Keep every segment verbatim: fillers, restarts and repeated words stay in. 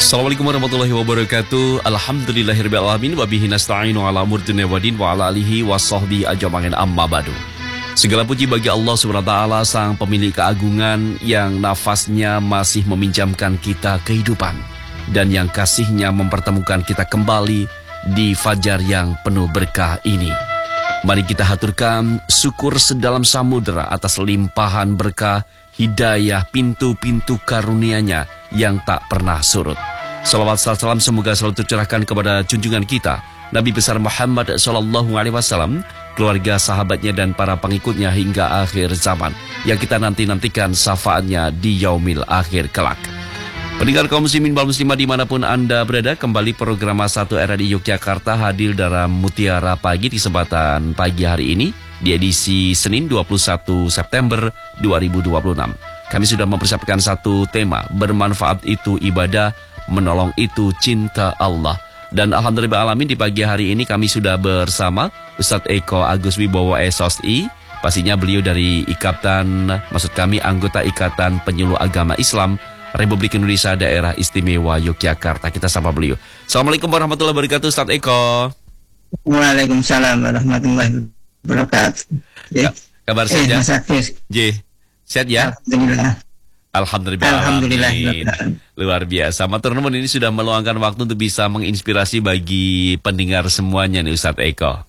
Assalamualaikum warahmatullahi wabarakatuh. Alhamdulillahirabbil alamin wa bihi nasta'inu ala umuri dunya waddin wa ala alihi washabbihi ajmain amma ba'du. Segala puji bagi Allah Subhanahu wa taala, sang pemilik keagungan yang nafasnya masih meminjamkan kita kehidupan dan yang kasihnya mempertemukan kita kembali di fajar yang penuh berkah ini. Mari kita haturkan syukur sedalam samudera atas limpahan berkah, hidayah, pintu-pintu karunia-Nya yang tak pernah surut. Salawat salam semoga selalu tercurahkan kepada junjungan kita Nabi besar Muhammad Sallallahu Alaihi Wasallam, keluarga, sahabatnya dan para pengikutnya hingga akhir zaman, yang kita nanti-nantikan syafaatnya di yaumil akhir kelak. Pendengar kaum muslimin wal muslimah dimanapun Anda berada, kembali program satu R A D I Yogyakarta hadir dalam Mutiara Pagi di kesempatan pagi hari ini di edisi Senin dua puluh satu September dua ribu dua puluh enam. Kami sudah mempersiapkan satu tema, bermanfaat itu ibadah, menolong itu cinta Allah. Dan alhamdulillah alamin di pagi hari ini kami sudah bersama Ustadz Eko Agus Wibowo S O S I. Pastinya beliau dari Ikatan, maksud kami anggota Ikatan Penyuluh Agama Islam Republik Indonesia Daerah Istimewa Yogyakarta. Kita sama beliau. Assalamualaikum warahmatullahi wabarakatuh, Ustadz Eko. Waalaikumsalam warahmatullahi wabarakatuh. Ya, kabar eh, saja. Mas Hafiz. J. Sehat ya? Alhamdulillah. Alhamdulillah. Alhamdulillah. Luar biasa. Matur nuwun, ini sudah meluangkan waktu untuk bisa menginspirasi bagi pendengar semuanya nih Ustadz Eko.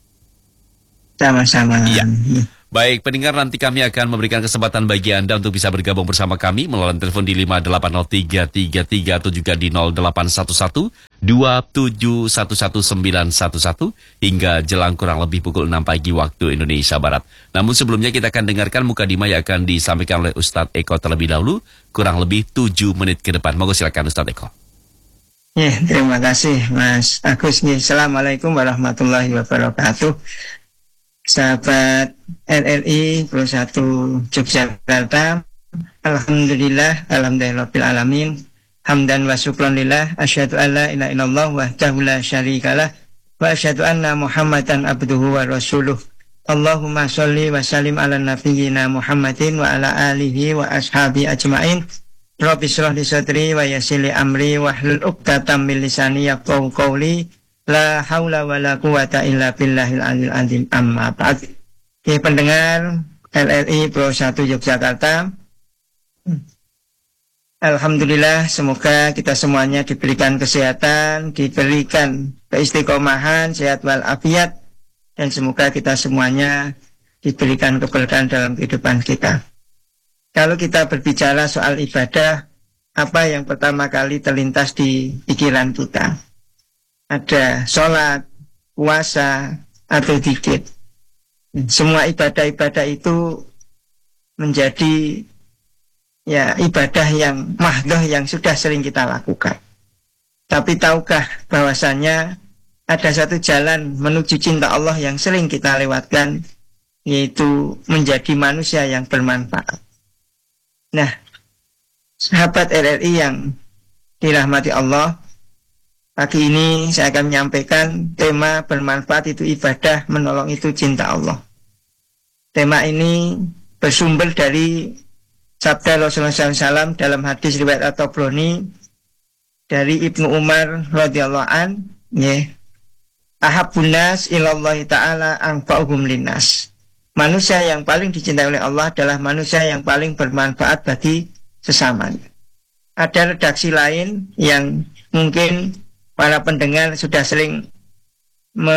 Sama-sama. Iya. Baik, pendengar, nanti kami akan memberikan kesempatan bagi Anda untuk bisa bergabung bersama kami melalui telepon di lima delapan nol tiga tiga tiga atau juga di nol delapan satu satu dua tujuh satu satu sembilan satu satu hingga jelang kurang lebih pukul enam pagi waktu Indonesia Barat. Namun sebelumnya kita akan dengarkan mukadimah yang akan disampaikan oleh Ustadz Eko terlebih dahulu, kurang lebih tujuh menit ke depan. Monggo silakan Ustadz Eko. Ya, terima kasih Mas Agus. Assalamualaikum warahmatullahi wabarakatuh. Sahabat R R I Pro satu Yogyakarta, alhamdulillah, alhamdulillahirabbil alamin, hamdan wa syukran lillah, asyhadu an la ilaha illallah wahdahu la syarikalah wa asyhadu anna Muhammadan abduhu wa rasuluh. Allahumma sholli wa sallim ala nabiyyina Muhammadin wa ala alihi wa ashabi ajmain. Rabbi shrah li sadri wa yassir li amri wahlul 'uqdatam min lisani yafqahu qawli. La haula wa la quwata illa billahil aliyil azim, amma ba'd. Oke, pendengar R R I Pro satu Yogyakarta, alhamdulillah, semoga kita semuanya diberikan kesehatan, diberikan keistiqomahan, sehat walafiat, dan semoga kita semuanya diberikan keberkahan dalam kehidupan kita. Kalau kita berbicara soal ibadah, apa yang pertama kali terlintas di pikiran kita? Ada sholat, puasa, atau zikir. Semua ibadah-ibadah itu menjadi ya ibadah yang mahdhah yang sudah sering kita lakukan. Tapi tahukah bahwasannya ada satu jalan menuju cinta Allah yang sering kita lewatkan, yaitu menjadi manusia yang bermanfaat. Nah, sahabat R R I yang dirahmati Allah, pagi ini saya akan menyampaikan tema bermanfaat itu ibadah, menolong itu cinta Allah. Tema ini bersumber dari sabda Rasulullah shallallahu alaihi wasallam dalam hadis riwayat At-Tabrani dari Ibnu Umar radhiyallahu an, ya, ahabbun nas ilallahi ta'ala anfa'uhum linnas. Manusia yang paling dicintai oleh Allah adalah manusia yang paling bermanfaat bagi sesamanya. Ada redaksi lain yang mungkin para pendengar sudah sering me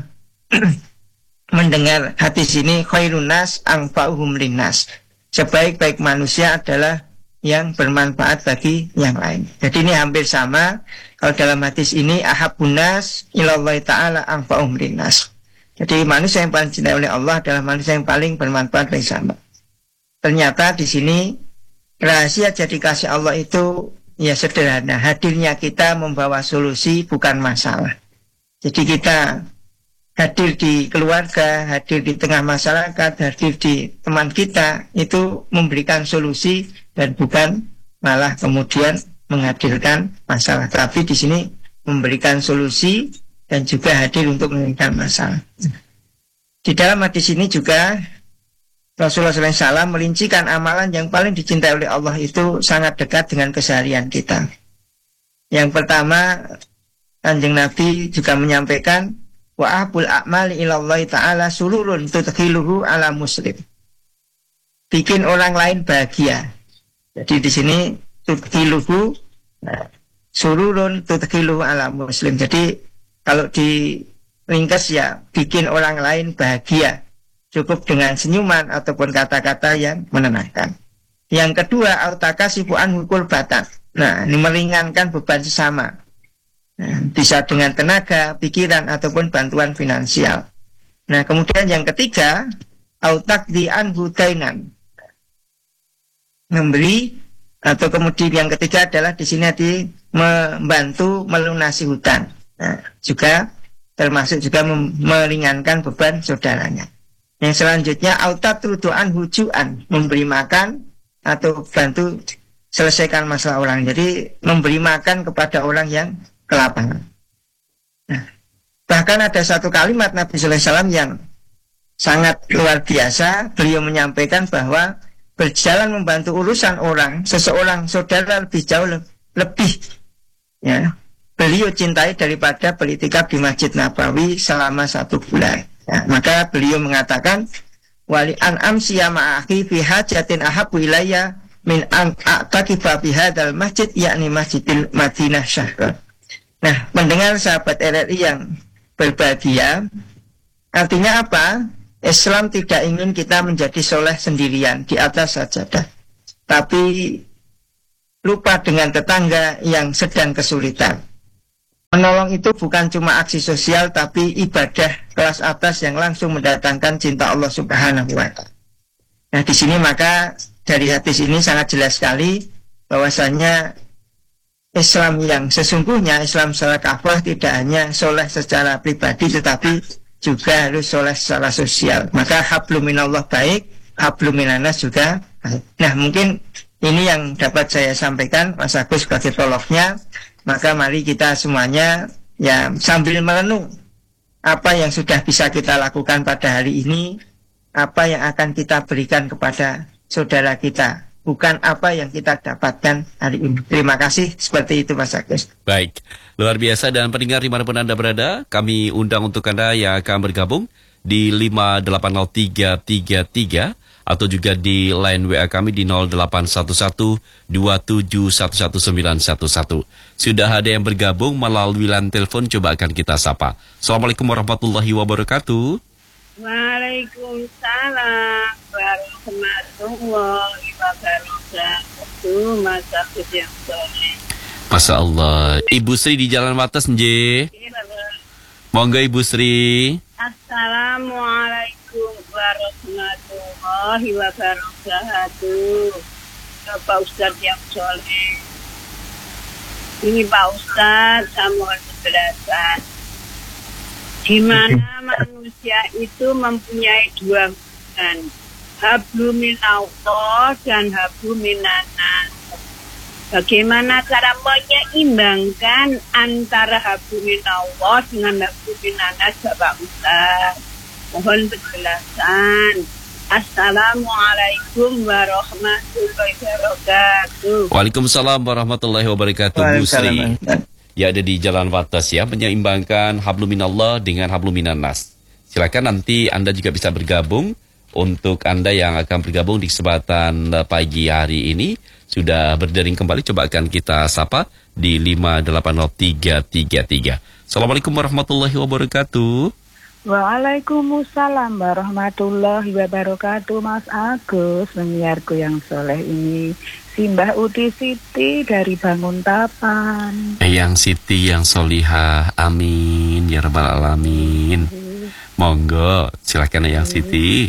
mendengar hadis ini, khairun nas anfa'uhum linnas. Sebaik-baik manusia adalah yang bermanfaat bagi yang lain. Jadi ini hampir sama. Kalau dalam hadis ini, ahabbun nas ilallahi ta'ala anfa'uhum linnas. Jadi manusia yang paling dicintai oleh Allah adalah manusia yang paling bermanfaat bagi sama. Ternyata di sini rahasia jadi kasih Allah itu ya sederhana. Hadirnya kita membawa solusi, bukan masalah. Jadi kita hadir di keluarga, hadir di tengah masyarakat, hadir di teman kita, itu memberikan solusi dan bukan malah kemudian menghadirkan masalah. Tapi di sini memberikan solusi dan juga hadir untuk memberikan masalah. Di dalam hadis ini juga Rasulullah shallallahu alaihi wasallam melincikan amalan yang paling dicintai oleh Allah itu sangat dekat dengan keseharian kita. Yang pertama, Kanjeng Nabi juga menyampaikan wa abul a'mali ilallahi ta'ala sururun tudkhiluhu ala muslim. Bikin orang lain bahagia. Jadi di sini tudkhiluhu nah, sururun tudkhiluhu ala muslim. Jadi kalau di ringkas ya bikin orang lain bahagia. Cukup dengan senyuman ataupun kata-kata yang menenangkan. Yang kedua, autakasifu anhu kurbatan. Nah, ini meringankan beban sesama. Nah, bisa dengan tenaga, pikiran, ataupun bantuan finansial. Nah, kemudian yang ketiga, autakdi anhu dainan. Memberi, atau kemudian yang ketiga adalah di sini di membantu melunasi hutang. Nah, juga termasuk juga meringankan beban saudaranya. Yang selanjutnya, autatrudu anhu ju'an. Memberi makan, atau bantu selesaikan masalah orang. Jadi memberi makan kepada orang yang kelaparan. Nah, bahkan ada satu kalimat Nabi Sallallahu Alaihi Wasallam yang sangat luar biasa. Beliau menyampaikan bahwa berjalan membantu urusan orang, seseorang saudara lebih jauh lebih ya, beliau cintai daripada beriktikaf di Masjid Nabawi selama satu bulan. Ya, maka beliau mengatakan wali an amsiya ma'akhi fi hajatin ahabbu ilayya min an a'takifa fi hadzal masjid yakni Masjidil Madinah Syahran. Nah, mendengar sahabat R R I yang berbahagia, artinya apa? Islam tidak ingin kita menjadi soleh sendirian di atas sajadah, tapi lupa dengan tetangga yang sedang kesulitan. Menolong itu bukan cuma aksi sosial, tapi ibadah kelas atas yang langsung mendatangkan cinta Allah Subhanahu wa Ta'ala. Nah, di sini maka dari hadis ini sangat jelas sekali bahwasanya Islam yang sesungguhnya, Islam secara kafah tidak hanya soleh secara pribadi, tetapi juga harus soleh secara sosial. Maka hablum minallah baik, hablum minanas juga baik. Nah, mungkin ini yang dapat saya sampaikan Mas Agus sebagai prolognya. Maka mari kita semuanya ya sambil merenung apa yang sudah bisa kita lakukan pada hari ini, apa yang akan kita berikan kepada saudara kita, bukan apa yang kita dapatkan hari ini. Terima kasih, seperti itu Mas Agus. Baik, luar biasa. Dan pendengar dimanapun Anda berada, kami undang untuk Anda yang akan bergabung di lima delapan nol tiga tiga tiga atau juga di line W A kami di nol delapan satu satu dua tujuh satu satu sembilan satu satu. Sudah ada yang bergabung melalui line telepon, coba akan kita sapa. Assalamualaikum warahmatullahi wabarakatuh. Waalaikumsalam warahmatullahi wabarakatuh. Mas Agus yang soleh. Masya Allah. Ibu Sri di Jalan Wates, nje. Monggo Ibu Sri. Assalamualaikum warahmatullahi wabarakatuh. Bapak Ustadz yang soleh. Ini Pak Ustadz, saya mohon penjelasan. Di mana manusia itu mempunyai dua hubungan, hablum minallah dan hablum minanas. Bagaimana cara menyeimbangkan antara hablum minallah dengan hablum minanas, Bapak Ustadz? Mohon penjelasan. Assalamualaikum warahmatullahi wabarakatuh. Waalaikumsalam warahmatullahi wabarakatuh. Bu Sri ya ada di Jalan Wates ya, menyeimbangkan hablum minallah dengan hablum minanas. Silakan nanti Anda juga bisa bergabung. Untuk Anda yang akan bergabung di kesempatan pagi hari ini sudah berdering kembali, coba akan kita sapa di lima delapan nol tiga tiga tiga. Assalamualaikum warahmatullahi wabarakatuh. Waalaikumsalam warahmatullahi wabarakatuh. Mas Agus, penyiarku yang soleh ini, Simbah Uti Siti dari Banguntapan. Yang Siti yang solihah, amin ya rabbal alamin. Monggo, silakan yang Siti.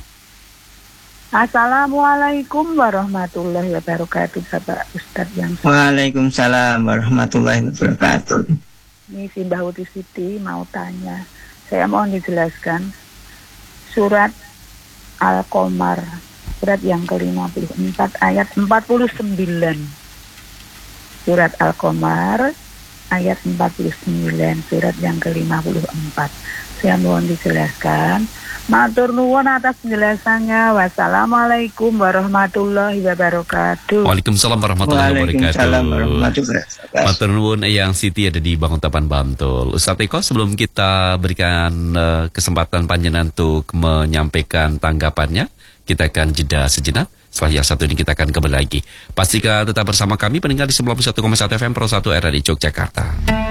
Assalamualaikum warahmatullahi wabarakatuh, Bapak Ustadz yang soleh. Waalaikumsalam warahmatullahi wabarakatuh. Ini Simbah Uti Siti mau tanya. Saya mohon dijelaskan surat Al-Qamar, surat yang ke lima puluh empat ayat empat puluh sembilan. Surat Al-Qamar ayat empat puluh sembilan, surat yang ke lima puluh empat. Saya mohon dijelaskan Matur nuwun atas penjelasannya. Wassalamualaikum warahmatullahi wabarakatuh. Waalaikumsalam warahmatullahi wabarakatuh. Waalaikumsalam warahmatullahi wabarakatuh. Matur nuwun Eyang Siti ada di Banguntapan Bantul. Ustaz Eko, sebelum kita berikan uh, kesempatan panjenengan untuk menyampaikan tanggapannya, kita akan jeda sejenak. Setelah yang satu ini kita akan kembali lagi. Pastikan tetap bersama kami pendengar di sembilan puluh satu koma satu F M Pro satu R R I Yogyakarta.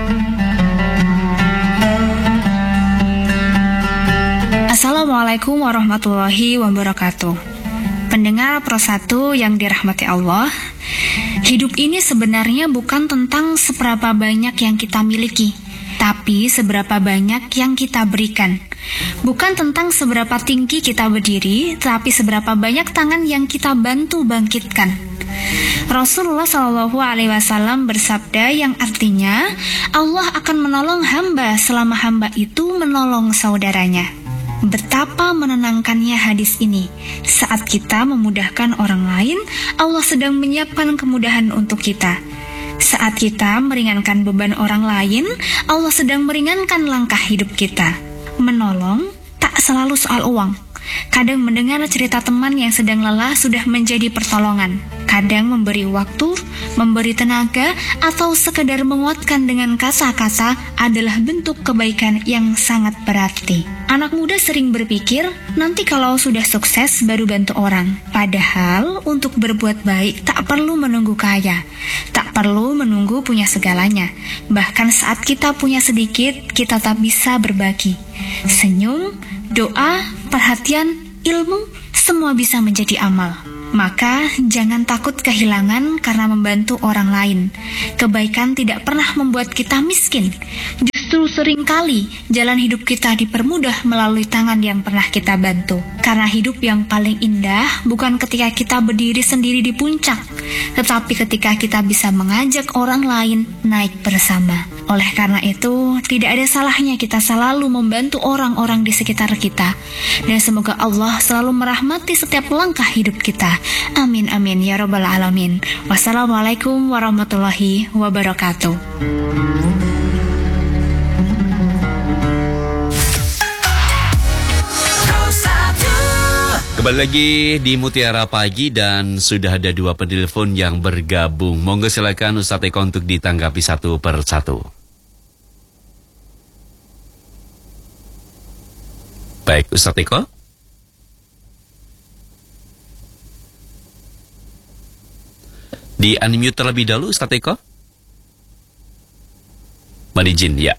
Assalamualaikum warahmatullahi wabarakatuh. Pendengar Pro satu yang dirahmati Allah, hidup ini sebenarnya bukan tentang seberapa banyak yang kita miliki, tapi seberapa banyak yang kita berikan. Bukan tentang seberapa tinggi kita berdiri, tapi seberapa banyak tangan yang kita bantu bangkitkan. Rasulullah Shallallahu Alaihi Wasallam bersabda yang artinya Allah akan menolong hamba selama hamba itu menolong saudaranya. Betapa menenangkannya hadis ini. Saat kita memudahkan orang lain, Allah sedang menyiapkan kemudahan untuk kita. Saat kita meringankan beban orang lain, Allah sedang meringankan langkah hidup kita. Menolong tak selalu soal uang. Kadang mendengar cerita teman yang sedang lelah sudah menjadi pertolongan. Kadang memberi waktu, memberi tenaga, atau sekedar menguatkan dengan kata-kata adalah bentuk kebaikan yang sangat berarti. Anak muda sering berpikir, nanti kalau sudah sukses baru bantu orang. Padahal untuk berbuat baik tak perlu menunggu kaya, tak perlu menunggu punya segalanya. Bahkan saat kita punya sedikit, kita tak bisa berbagi. Senyum, doa, perhatian, ilmu, semua bisa menjadi amal. Maka jangan takut kehilangan karena membantu orang lain. Kebaikan tidak pernah membuat kita miskin. Justru seringkali jalan hidup kita dipermudah melalui tangan yang pernah kita bantu. Karena hidup yang paling indah bukan ketika kita berdiri sendiri di puncak, tetapi ketika kita bisa mengajak orang lain naik bersama. Oleh karena itu, tidak ada salahnya kita selalu membantu orang-orang di sekitar kita. Dan semoga Allah selalu merahmati setiap langkah hidup kita. Amin amin ya rabbal alamin. Wassalamualaikum warahmatullahi wabarakatuh. Kembali lagi di Mutiara Pagi dan sudah ada dua penelpon yang bergabung. Monggo silakan Ustaz Eko untuk ditanggapi satu per satu. Baik, Ustaz Eko. Di unmute terlebih dahulu Ustaz Eko. Manijin, ya.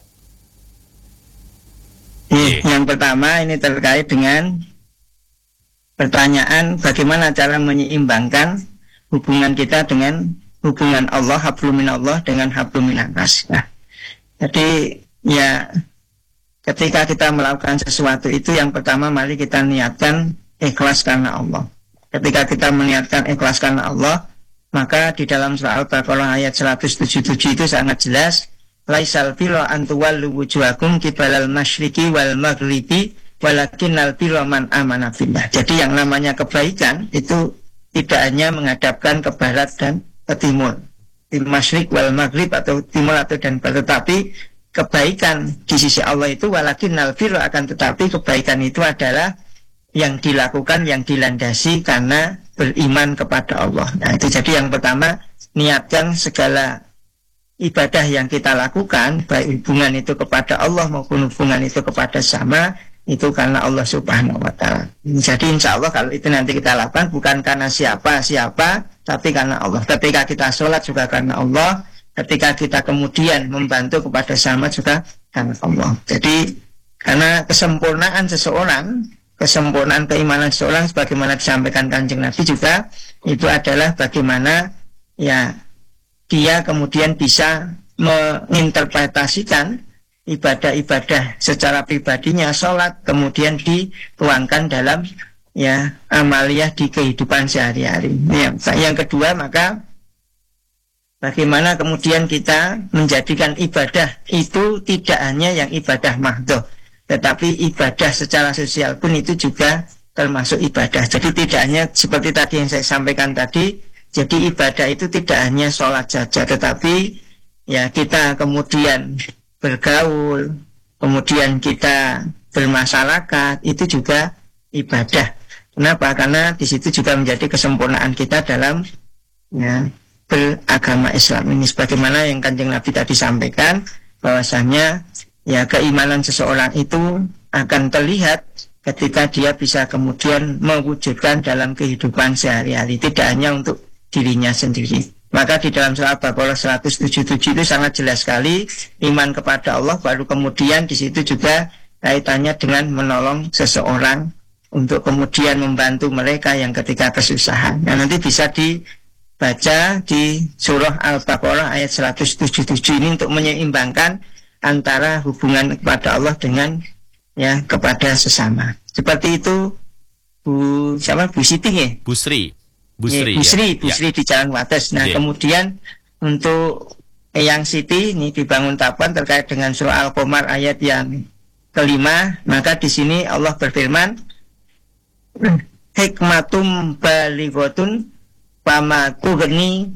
Iya, yang pertama ini terkait dengan pertanyaan bagaimana cara menyeimbangkan hubungan kita dengan hubungan Allah, hablum minallah dengan hablum minannas. Nah, jadi ya ketika kita melakukan sesuatu itu yang pertama mari kita niatkan ikhlas karena Allah. Ketika kita meniatkan ikhlas karena Allah, maka di dalam surah Al-Baqarah ayat seratus tujuh puluh tujuh itu sangat jelas, laisal birra an tuwallu wujuhakum qibalal masyriqi wal maghribi walakinnal birra man amana billah. Jadi yang namanya kebaikan itu tidak hanya menghadapkan ke barat dan ke timur, di masyriq wal maghrib atau timur atau dan barat, tetapi kebaikan di sisi Allah itu walakinnal birra, akan tetapi kebaikan itu adalah yang dilakukan, yang dilandasi karena beriman kepada Allah. Nah itu jadi yang pertama, niatkan segala ibadah yang kita lakukan, baik hubungan itu kepada Allah maupun hubungan itu kepada sama, itu karena Allah Subhanahu wa Ta'ala. Jadi insya Allah kalau itu nanti kita lakukan bukan karena siapa-siapa, tapi karena Allah. Ketika kita sholat juga karena Allah, ketika kita kemudian membantu kepada sama juga karena Allah. Jadi karena kesempurnaan seseorang, kesempurnaan keimanan seseorang sebagaimana disampaikan Kanjeng Nabi juga, itu adalah bagaimana ya dia kemudian bisa menginterpretasikan ibadah-ibadah secara pribadinya, sholat kemudian dituangkan dalam ya amaliyah di kehidupan sehari-hari. Yang, yang kedua, maka bagaimana kemudian kita menjadikan ibadah itu tidak hanya yang ibadah mahdhah, tetapi ibadah secara sosial pun itu juga termasuk ibadah. Jadi tidak hanya seperti tadi yang saya sampaikan tadi, jadi ibadah itu tidak hanya sholat saja, tetapi ya kita kemudian bergaul, kemudian kita bermasyarakat itu juga ibadah. Kenapa? Karena di situ juga menjadi kesempurnaan kita dalam ya, beragama Islam ini. Sebagaimana yang Kanjeng Nabi tadi sampaikan, bahwasanya ya keimanan seseorang itu akan terlihat ketika dia bisa kemudian mewujudkan dalam kehidupan sehari-hari, tidak hanya untuk dirinya sendiri. Maka di dalam surah Al-Baqarah seratus tujuh puluh tujuh itu sangat jelas sekali iman kepada Allah, baru kemudian di situ juga kaitannya dengan menolong seseorang untuk kemudian membantu mereka yang ketika kesusahan. Nah, nanti bisa dibaca di surah Al-Baqarah ayat seratus tujuh puluh tujuh ini untuk menyeimbangkan antara hubungan kepada Allah dengan ya kepada sesama. Seperti itu Bu siapa Bu Siti ya? Bu Sri. Bu Sri, ya, Bu Sri, ya. Bu Sri di Jalan Wates. Nah, ya. kemudian untuk Eyang Siti ini dibangun tapan terkait dengan surah Al-Qamar ayat yang kelima, maka di sini Allah berfirman, hikmatum balighatun fama tughni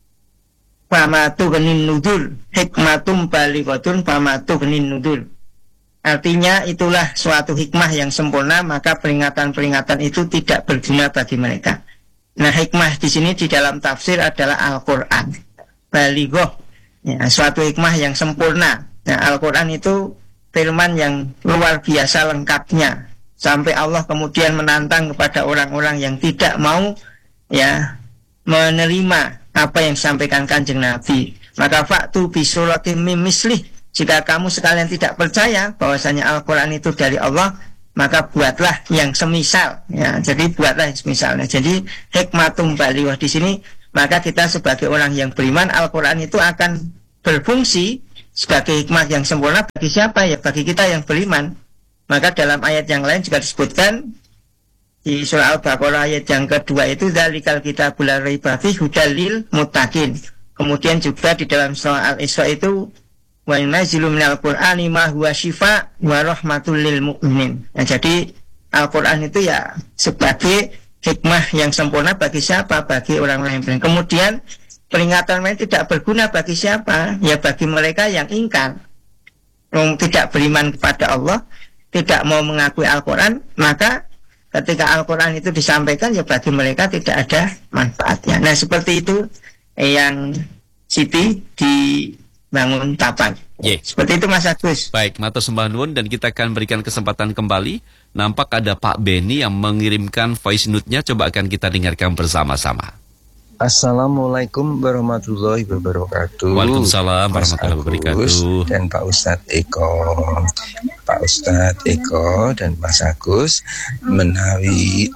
fama tughni nudur. Hikmatum balighatun fama tughni nudur. Artinya itulah suatu hikmah yang sempurna, maka peringatan-peringatan itu tidak berguna bagi mereka. Nah, hikmah di sini di dalam tafsir adalah Al-Quran. Balighoh, ya, suatu hikmah yang sempurna. Nah, Al-Quran itu firman yang luar biasa lengkapnya, sampai Allah kemudian menantang kepada orang-orang yang tidak mau ya menerima apa yang disampaikan Kanjeng Nabi. Maka faktu bisuratim mim mislih, jika kamu sekalian tidak percaya bahwasanya Al-Quran itu dari Allah, maka buatlah yang semisal, ya. Jadi buatlah yang semisalnya. Jadi hikmatum balighah di sini, maka kita sebagai orang yang beriman, Al-Quran itu akan berfungsi sebagai hikmah yang sempurna bagi siapa? Ya bagi kita yang beriman. Maka dalam ayat yang lain juga disebutkan di surah Al-Baqarah ayat yang kedua itu dzalikal kitabul la raiba fihi hudal lil muttaqin. Kemudian juga di dalam surah Al-Isra itu wa yunazzilu minal qur'ani ma huwa syifa wa rahmatul lil mu'minin. Nah, jadi Al-Qur'an itu ya sebagai hikmah yang sempurna bagi siapa? Bagi orang-orang yang beriman. Kemudian peringatan lain tidak berguna bagi siapa? Ya bagi mereka yang ingkar, yang tidak beriman kepada Allah, tidak mau mengakui Al-Qur'an, maka ketika Al-Qur'an itu disampaikan ya bagi mereka tidak ada manfaatnya. Nah, seperti itu yang Siti di bangun tapan. Yeah. Seperti itu Mas Agus. Baik, matur sembah nuwun, dan kita akan berikan kesempatan kembali. Nampak ada Pak Beni yang mengirimkan voice note-nya, coba akan kita dengarkan bersama-sama. Assalamualaikum warahmatullahi wabarakatuh. Waalaikumsalam warahmatullahi wabarakatuh. Dan Pak Ustadz Eko, Pak Ustadz Eko dan Mas Agus menawi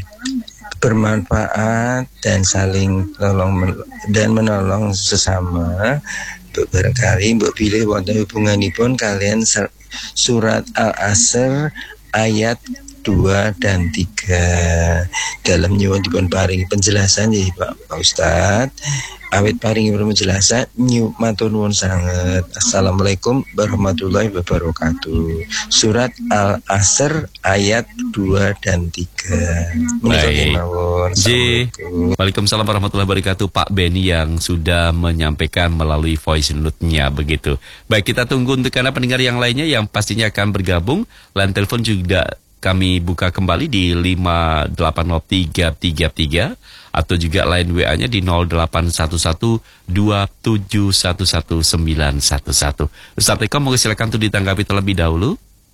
bermanfaat dan saling tolong dan menolong sesama. Barangkali mbok pilih wonten hubunganipun kalian surat Al-Asr ayat dua dan tiga. Dalam nyuwun dipun paringi penjelasan ya Pak, Pak Ustadz. Awit paringi penjelasan nyu matur nuwun sanget. Assalamualaikum warahmatullahi wabarakatuh. Surat Al-Asr ayat dua dan tiga. Baik. J. Waalaikumsalam warahmatullahi wabarakatuh, Pak Beni yang sudah menyampaikan melalui voice note-nya begitu. Baik, kita tunggu untuk karena pendengar yang lainnya yang pastinya akan bergabung. Line telepon juga kami buka kembali di lima delapan nol tiga tiga tiga atau juga line W A-nya di nol delapan satu satu dua tujuh satu satu sembilan satu satu. Ustaz Eko, mau silakan untuk ditanggapi terlebih dahulu.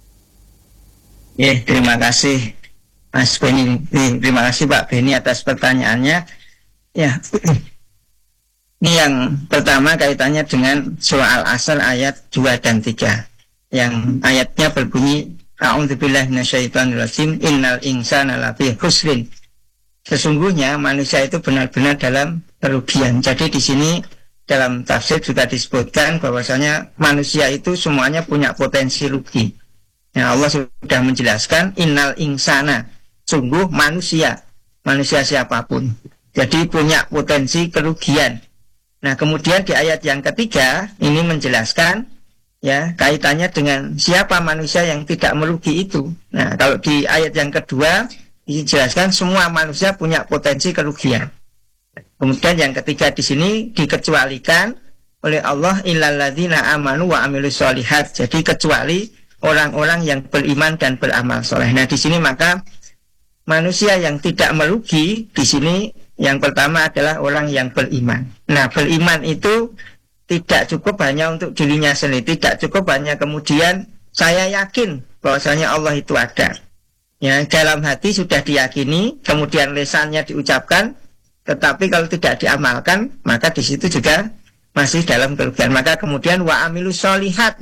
Ya, terima kasih Mas Beni. Terima kasih Pak Beni atas pertanyaannya. Ya, ini yang pertama kaitannya dengan surah Al-Asr ayat dua dan tiga. Yang ayatnya berbunyi, A'udzubillahi minasyaitonirrajim, innal insana lafi khusrin. Sesungguhnya manusia itu benar-benar dalam kerugian. Jadi di sini dalam tafsir juga disebutkan bahwasanya manusia itu semuanya punya potensi rugi. Nah, Allah sudah menjelaskan innal insana, sungguh manusia, manusia siapapun, jadi punya potensi kerugian. Nah, kemudian di ayat yang ketiga ini menjelaskan ya kaitannya dengan siapa manusia yang tidak merugi itu. Nah, kalau di ayat yang kedua dijelaskan semua manusia punya potensi kerugian. Kemudian yang ketiga di sini dikecualikan oleh Allah illal ladzina amanu wa amilus sholihat. Jadi kecuali orang-orang yang beriman dan beramal soleh. Nah di sini maka manusia yang tidak merugi di sini yang pertama adalah orang yang beriman. Nah beriman itu tidak cukup hanya untuk dirinya sendiri, tidak cukup hanya kemudian saya yakin bahwasanya Allah itu ada. Ya, dalam hati sudah diyakini, kemudian lisannya diucapkan, tetapi kalau tidak diamalkan, maka di situ juga masih dalam kerugian. Maka kemudian wa amilus sholihat.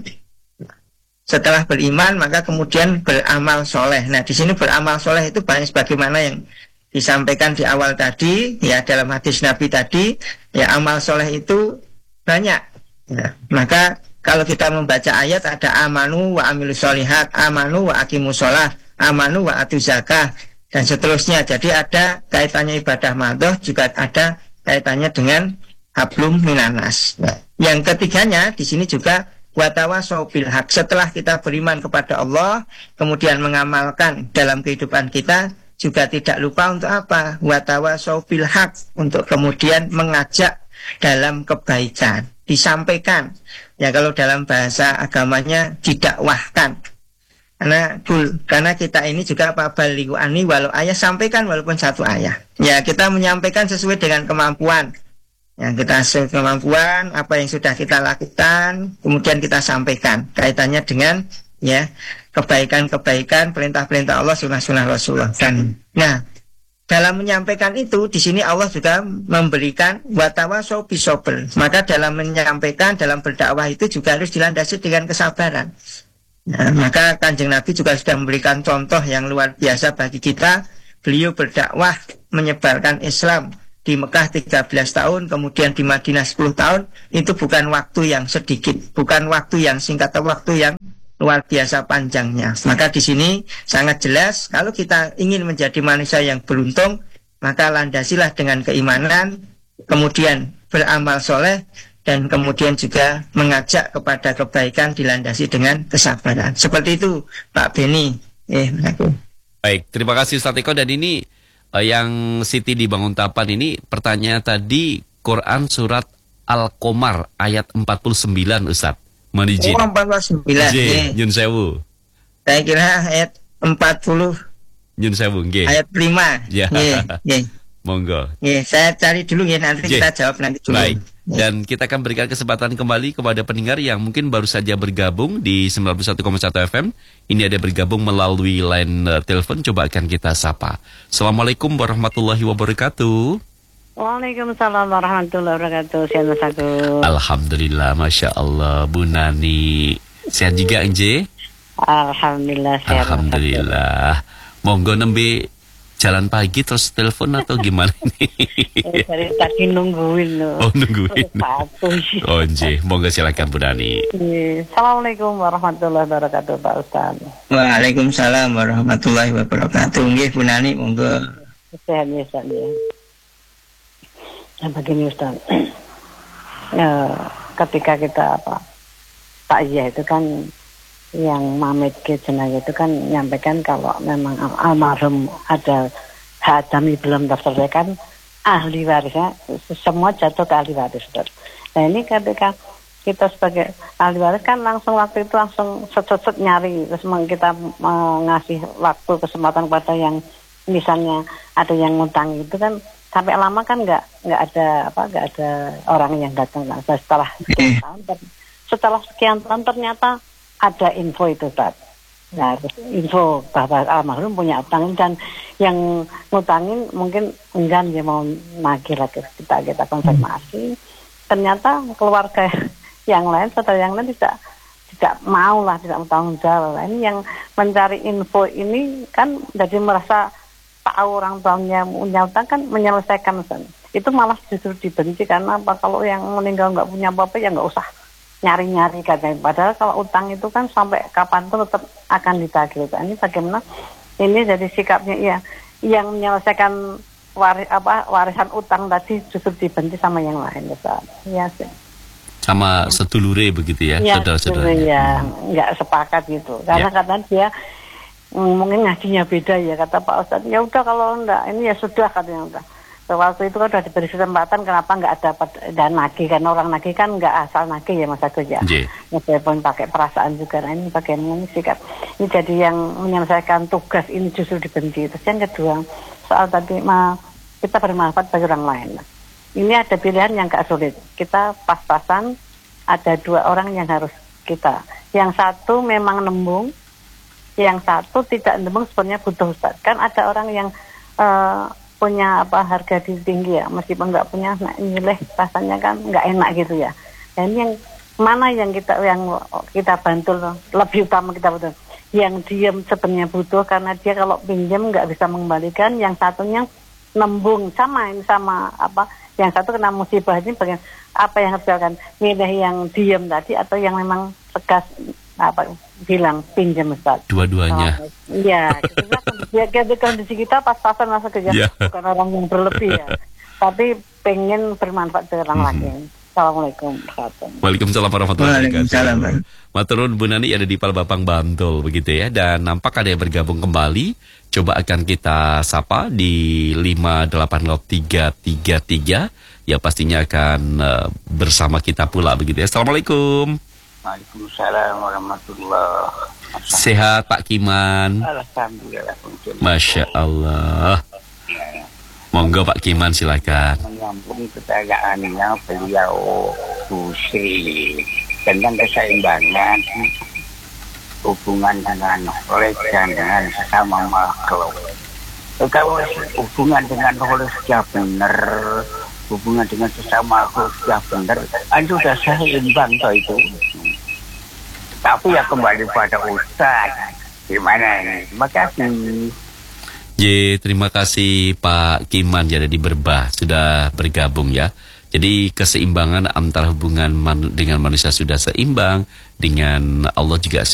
Setelah beriman, maka kemudian beramal soleh. Nah, di sini beramal soleh itu banyak sebagaimana yang disampaikan di awal tadi, ya dalam hadis Nabi tadi, ya amal soleh itu banyak. Ya, maka kalau kita membaca ayat ada amanu wa amilus sholihat, amanu wa aqimus sholah, amanu wa atu zakah dan seterusnya. Jadi ada kaitannya ibadah madhah, juga ada kaitannya dengan hablum minanas. Yang ketiganya di sini juga watawasau bil haq. Setelah kita beriman kepada Allah, kemudian mengamalkan dalam kehidupan kita, juga tidak lupa untuk apa? Watawasau bil haq, untuk kemudian mengajak dalam kebaikan, disampaikan. Ya kalau dalam bahasa agamanya didakwahkan. Karena karena kita ini juga apa balighu ani walau ayah, sampaikan walaupun satu ayat. Ya kita menyampaikan sesuai dengan kemampuan. Ya kita sesuai kemampuan apa yang sudah kita lakukan, kemudian kita sampaikan kaitannya dengan ya kebaikan-kebaikan, perintah-perintah Allah, sunnah-sunnah Rasulullah. Dan nah dalam menyampaikan itu di sini Allah juga memberikan watawasau bisobr. Maka dalam menyampaikan, dalam berdakwah itu juga harus dilandasi dengan kesabaran. Nah, maka Kanjeng Nabi juga sudah memberikan contoh yang luar biasa bagi kita. Beliau berdakwah menyebarkan Islam di Mekah tiga belas tahun, kemudian di Madinah sepuluh tahun. Itu bukan waktu yang sedikit, bukan waktu yang singkat, atau waktu yang luar biasa panjangnya. Maka di sini sangat jelas kalau kita ingin menjadi manusia yang beruntung, maka landasilah dengan keimanan, kemudian beramal soleh, dan kemudian juga mengajak kepada kebaikan dilandasi dengan kesabaran. Seperti itu Pak Beni. Eh, aku. Baik, terima kasih Ustaz Eko. Dan ini eh, yang Siti di Banguntapan ini pertanyaan tadi Quran surat Al-Qamar ayat empat puluh sembilan Ustaz. Manijin. Oh, empat puluh sembilan. J, Nyun Sewu. Saya kira ayat empat puluh. Nyun Sewu, nggih. Ayat lima. Ya. Nggih. Monggo. Nggih, saya cari dulu ya, nanti J. kita jawab nanti dulu. Baik. Dan kita akan berikan kesempatan kembali kepada pendengar yang mungkin baru saja bergabung di sembilan puluh satu koma satu F M. Ini ada bergabung melalui line uh, telepon. Coba akan kita sapa. Assalamualaikum warahmatullahi wabarakatuh. Waalaikumsalam warahmatullahi wabarakatuh. Sehat Mas Agus. Alhamdulillah, Masya Allah. Bu Nani, sehat juga Nje? Alhamdulillah sehat. Alhamdulillah. Monggo nembe jalan pagi terus telepon atau gimana ini? Dari tadi nungguin loh. Oh nungguin. Satu. Oh Nje, monggo silakan Bu Nani. Assalamualaikum warahmatullahi wabarakatuh Pak Ustaz. Waalaikumsalam warahmatullahi wabarakatuh. Nggih Bu Nani, monggo. Sehat ya Ustaz ya. Nah, begini Ustaz. Ya, ketika kita apa takziah itu kan yang Mamet ke jenazah itu kan menyampaikan kalau memang almarhum ada hak adami belum terselesaikan, ahli warisnya semua jatuh ke ahli waris. Nah ini ketika kita sebagai ahli waris kan langsung waktu itu langsung set-set nyari, terus kita mengasih waktu kesempatan kepada yang misalnya ada yang ngutang itu kan sampai lama kan nggak nggak ada apa nggak ada orang yang datang. Nah, setelah sekian tahun setelah sekian tahun ternyata ada info itu Pak. Nah, info bahwa almarhum punya utang dan yang ngutangin mungkin enggan dia mau nagih lagi, kita kita konfirmasi. Ternyata keluarga yang lain, saudara yang lain tidak tidak mau lah, tidak mau tanggung jawab. Ini yang mencari info ini kan jadi merasa tahu orang tuanya punya utang kan menyelesaikan kan. Itu malah justru dibenci karena apa? Kalau yang meninggal nggak punya apa-apa ya nggak usah nyari-nyari katanya. Padahal kalau utang itu kan sampai kapan tuh tetap akan ditagih. Ini bagaimana? Ini jadi sikapnya ya, yang menyelesaikan waris apa warisan utang tadi justru dibenci sama yang lain, Ustaz. Iya sih. Sama sedulure begitu ya, ya saudara-saudara. Ya, nggak sepakat gitu. Karena ya. Katanya dia mungkin ngajinya beda ya, kata Pak Ustadz. Ya udah kalau enggak, ini ya sudah katanya udah. Waktu itu kan udah diberi kesempatan, kenapa nggak dapat dan nagih, kan orang nagih kan nggak asal nagih ya Mas Agus ya. Yeah. Meskipun pakai perasaan juga. Nah ini bagaimana sikap ini jadi yang menyelesaikan tugas ini justru dibenci. Terus yang kedua soal tadi ma, kita bermanfaat bagi orang lain. Ini ada pilihan yang gak sulit. Kita pas-pasan ada dua orang yang harus kita. Yang satu memang nembung, yang satu tidak nembung sebenarnya butuh Ustaz. Kan ada orang yang uh, punya apa harga diri tinggi ya, meskipun nggak punya nah, nilai rasanya kan nggak enak gitu ya. Dan yang mana yang kita yang kita bantu lebih utama kita bantu, yang diam sebenarnya butuh karena dia kalau pinjam nggak bisa mengembalikan, yang satunya nembung sama ini sama apa, yang satu kena musibah. Ini bagian apa yang harus dilakukan, milih yang diam tadi atau yang memang tegas apa bilang pinjam Ustaz. Dua-duanya. Iya, kondisi, kondisi kita pas-pasan masa kerja, yeah. Bukan orang yang berlebih ya, tapi pengen bermanfaat dengan orang mm-hmm. lain. Assalamualaikum warahmatullahi wabarakatuh. Waalaikumsalam warahmatullahi Waalaikumsalam. wabarakatuh. Maturun Bu Nani ada di Palbapang Bantul begitu ya, dan nampak ada yang bergabung kembali. Coba akan kita sapa di lima delapan nol tiga tiga tiga ya, pastinya akan uh, bersama kita pula begitu ya. Assalamualaikum. Waalaikumsalam warahmatullahi wabarakatuh. Sehat Pak Kiman? Alhamdulillah. Masya Allah. Monggo Pak Kiman silakan. Menyambung pertanyaannya beliau Busri tentang keseimbangan hubungan dengan oleh dan dengan sesama makhluk. Kalau hubungan dengan oleh sudah benar, hubungan dengan sesama makhluk sudah benar, kan sudah seimbang toh itu. Tapi ya kembali pada Ustaz, gimana ini? Terima kasih. Ye, terima kasih Pak Kiman ya di Berbah sudah bergabung ya. Jadi keseimbangan antara hubungan man, dengan manusia sudah seimbang, dengan Allah juga